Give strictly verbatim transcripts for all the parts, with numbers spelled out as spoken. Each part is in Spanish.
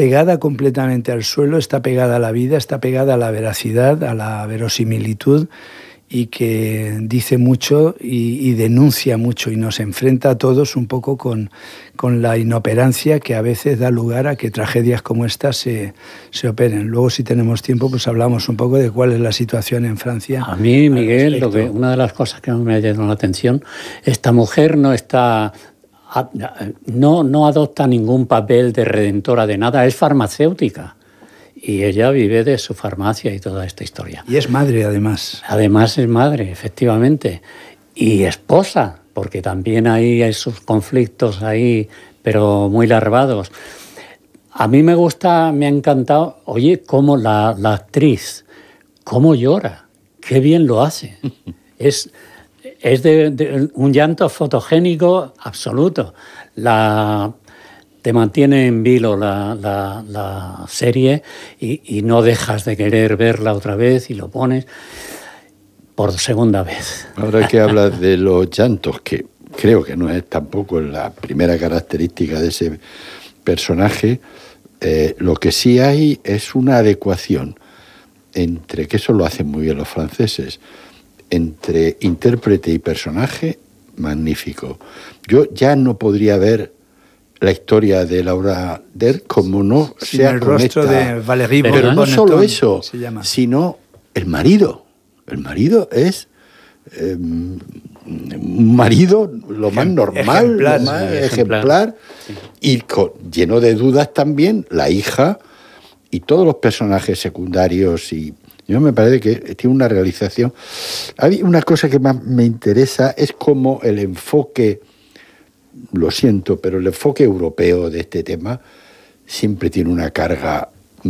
pegada completamente al suelo, está pegada a la vida, está pegada a la veracidad, a la verosimilitud, y que dice mucho y, y denuncia mucho y nos enfrenta a todos un poco con, con la inoperancia que a veces da lugar a que tragedias como esta se, se operen. Luego, si tenemos tiempo, pues hablamos un poco de cuál es la situación en Francia. A mí, Miguel, lo que, una de las cosas que me ha llamado la atención, esta mujer no está... No, no adopta ningún papel de redentora de nada, es farmacéutica. Y ella vive de su farmacia y toda esta historia. Y es madre, además. Además es madre, efectivamente. Y esposa, porque también hay esos conflictos ahí, pero muy larvados. A mí me gusta, me ha encantado, oye, cómo la, la actriz, cómo llora, qué bien lo hace. Es, es de, de un llanto fotogénico absoluto. La... Te mantiene en vilo la, la, la serie y, y no dejas de querer verla otra vez y lo pones por segunda vez. Ahora que hablas de los llantos, que creo que no es tampoco la primera característica de ese personaje, eh, lo que sí hay es una adecuación entre, que eso lo hacen muy bien los franceses, entre intérprete y personaje, magnífico. Yo ya no podría ver la historia de Laura Dern como no Sin sea el con rostro esta... de Valérie Pero no Bonneton, solo eso, se llama. sino el marido. El marido es eh, un marido lo más normal, ejemplar, lo más sí, ejemplar, ejemplar. y con, lleno de dudas también la hija y todos los personajes secundarios. Y yo me parece que tiene una realización. Hay una cosa que más me interesa, es como el enfoque, lo siento, pero el enfoque europeo de este tema siempre tiene una carga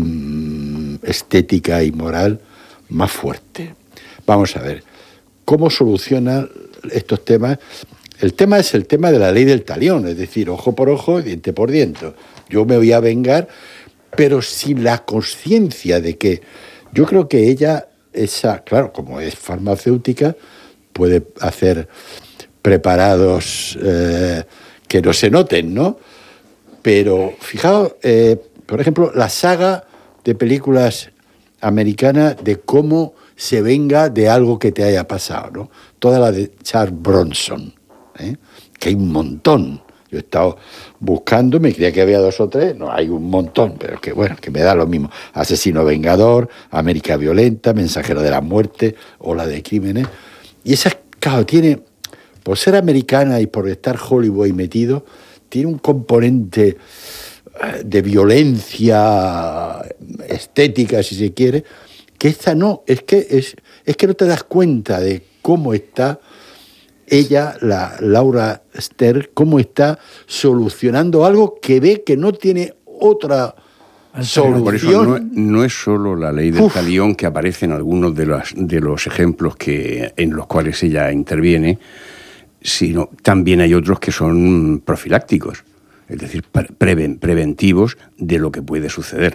mmm, estética y moral más fuerte. Vamos a ver, ¿cómo solucionan estos temas? El tema es el tema de la ley del talión, es decir, ojo por ojo, diente por diente. Yo me voy a vengar, pero sin la conciencia de que yo creo que ella, esa, claro, como es farmacéutica, puede hacer preparados eh, que no se noten, ¿no? Pero fijaos, eh, por ejemplo, la saga de películas americanas de cómo se venga de algo que te haya pasado, ¿no? Toda la de Charles Bronson, ¿eh? Que hay un montón. Yo he estado buscando, me creía que había dos o tres, no, hay un montón, pero que bueno, que me da lo mismo. Asesino Vengador, América Violenta, Mensajero de la Muerte, Ola de Crímenes. Y esa, claro, tiene, por ser americana y por estar Hollywood ahí metido, tiene un componente de violencia estética, si se quiere, que esta no, es que, es, es que no te das cuenta de cómo está ella, la Laura Dern, cómo está solucionando algo que ve que no tiene otra solución. Por eso no, no es solo la ley del Uf. talión que aparece en algunos de los, de los ejemplos que, en los cuales ella interviene, sino también hay otros que son profilácticos, es decir, preven, preventivos de lo que puede suceder.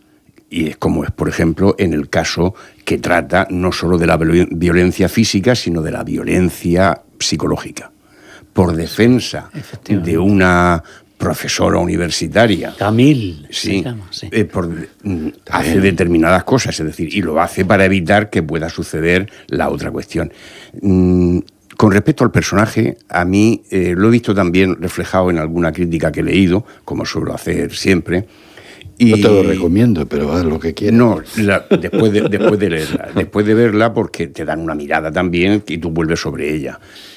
Y es como es, por ejemplo, en el caso que trata no solo de la violencia física, sino de la violencia psicológica. Por defensa de una profesora universitaria. Camille, sí, se llama, sí. Eh, por, hace determinadas cosas, es decir, y lo hace para evitar que pueda suceder la otra cuestión. Mm, Con respecto al personaje, a mí eh, lo he visto también reflejado en alguna crítica que he leído, como suelo hacer siempre. Y no te lo recomiendo, pero haz lo que quieras. No, la, después, de, después de leerla, después de verla, porque te dan una mirada también y tú vuelves sobre ella.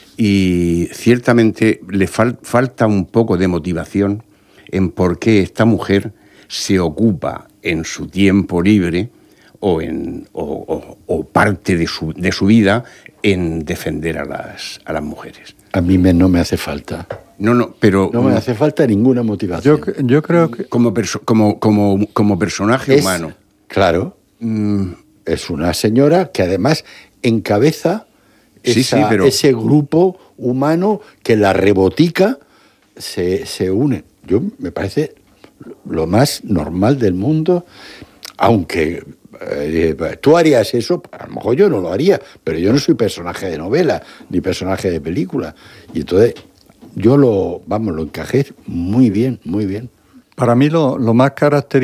Y ciertamente le fal, falta un poco de motivación en por qué esta mujer se ocupa en su tiempo libre o, en, o, o, o parte de su, de su vida en defender a las, a las mujeres. A mí me, no me hace falta. No, no, pero... No me hace falta ninguna motivación. Yo, yo creo que... Como, perso como, como, como personaje es, humano. Claro. Mm. Es una señora que además encabeza esa, sí, sí, pero... ese grupo humano que la rebotica se, se une. Yo me parece lo más normal del mundo, aunque... Eh, tú harías eso, a lo mejor yo no lo haría, pero yo no soy personaje de novela ni personaje de película, y entonces yo lo, vamos, lo encajé muy bien, muy bien. Para mí lo, lo más característico